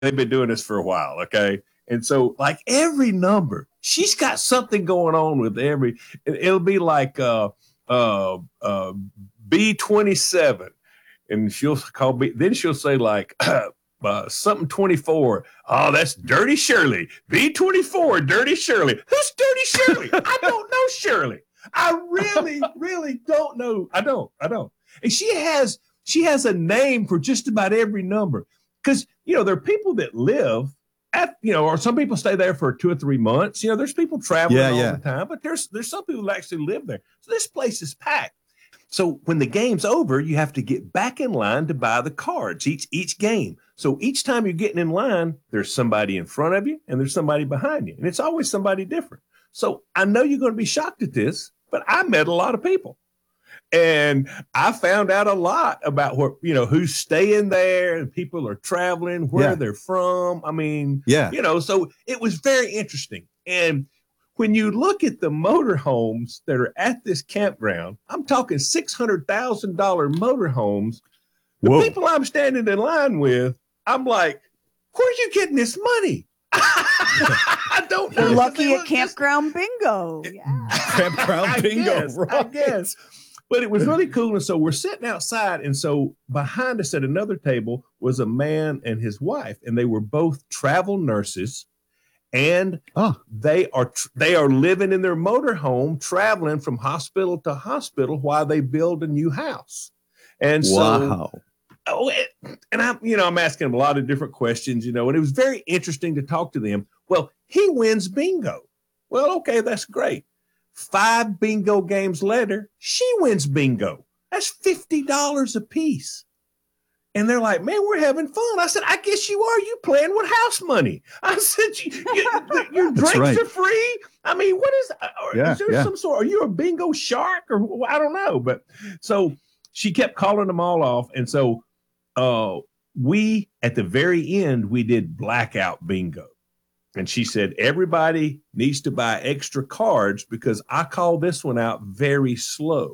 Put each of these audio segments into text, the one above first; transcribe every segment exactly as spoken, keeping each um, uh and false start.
they've been doing this for a while, okay? And so, like every number, she's got something going on with every. It'll be like uh, uh, uh, B twenty-seven, and she'll call B. Then she'll say like uh, something twenty-four. Oh, that's Dirty Shirley. B twenty-four, Dirty Shirley. Who's Dirty Shirley? I don't know Shirley. I really, really don't know. I don't. I don't. And she has she has a name for just about every number. Because, you know, there are people that live at, you know, or some people stay there for two or three months. You know, there's people traveling yeah, all yeah. the time, but there's there's some people that actually live there. So this place is packed. So when the game's over, you have to get back in line to buy the cards each each game. So each time you're getting in line, there's somebody in front of you and there's somebody behind you. And it's always somebody different. So I know you're going to be shocked at this, but I met a lot of people. And I found out a lot about where, you know, who's staying there and people are traveling, where yeah. they're from. I mean, yeah. you know, so it was very interesting. And when you look at the motorhomes that are at this campground, I'm talking six hundred thousand dollars motorhomes. The Whoa. people I'm standing in line with, I'm like, where are you getting this money? I don't know. You're lucky at Campground just, Bingo. Yeah. Campground I Bingo, guess, right. I guess. But it was really cool. And so we're sitting outside. And so behind us at another table was a man and his wife. And they were both travel nurses. And oh. they are they are living in their motorhome, traveling from hospital to hospital while they build a new house. And so, wow. oh, and I'm, you know, I'm asking them a lot of different questions, you know, and it was very interesting to talk to them. Well, he wins bingo. Well, okay, that's great. Five bingo games later, she wins bingo. That's fifty dollars a piece. And they're like, man, we're having fun. I said, I guess you are. You playing with house money. I said, you, you, your drinks right. are free. I mean, what is, yeah, is there yeah. some sort, are you a bingo shark or I don't know. But so she kept calling them all off. And so uh, we, at the very end, we did blackout bingo. And she said, everybody needs to buy extra cards because I call this one out very slow.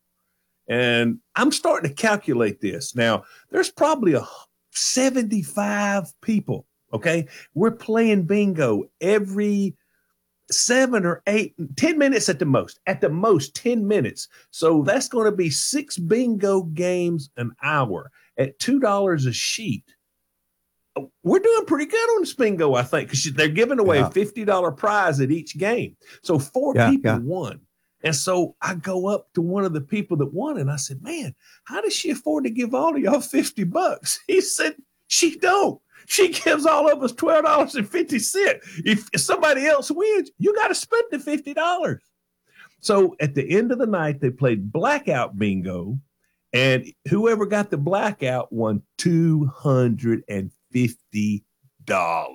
And I'm starting to calculate this. Now, there's probably a seventy-five people, okay? We're playing bingo every seven or eight, ten minutes at the most, at the most ten minutes. So that's going to be six bingo games an hour at two dollars a sheet. We're doing pretty good on this bingo, I think, because they're giving away yeah. a fifty dollars prize at each game. So four yeah, people yeah. won. And so I go up to one of the people that won, and I said, man, how does she afford to give all of y'all fifty bucks? He said, she don't. She gives all of us twelve dollars and fifty cents. If somebody else wins, you got to spend the fifty dollars. So at the end of the night, they played blackout bingo, and whoever got the blackout won two hundred fifty dollars.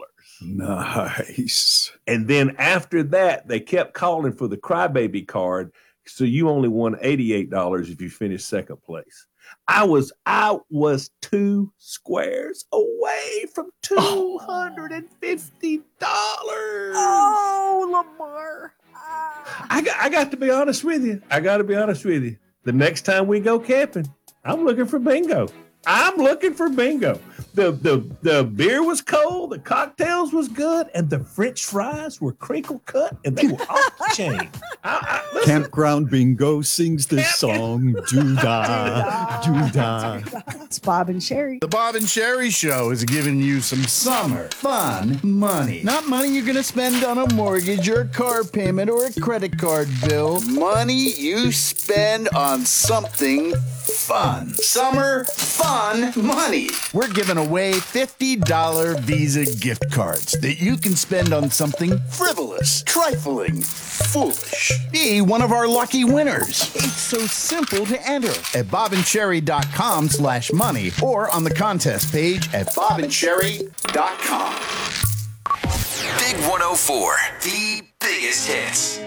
Nice. And then after that, they kept calling for the crybaby card. So you only won eighty-eight dollars if you finished second place. I was I was two squares away from two hundred fifty dollars. Oh, Lamar. Ah. I got, I got to be honest with you. I got to be honest with you. The next time we go camping, I'm looking for bingo. I'm looking for bingo. The, the the beer was cold, the cocktails was good, and the French fries were crinkle cut, and they were off the chain. I, I, Campground Bingo sings this Camp- song, doo-dah, doo-dah. It's Bob and Sherry. The Bob and Sherry Show is giving you some summer fun money. Not money you're going to spend on a mortgage or a car payment or a credit card bill. Money you spend on something fun. Summer fun money. We're giving away fifty dollars Visa gift cards that you can spend on something frivolous, trifling, foolish. Be one of our lucky winners. It's so simple to enter at bobandcherry.com slash money or on the contest page at bobandcherry dot com. Big one oh four, the biggest hits.